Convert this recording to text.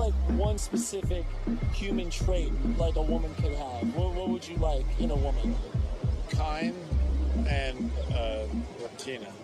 like one specific human trait like a woman could have? What would you like in a woman? Kind and Latina.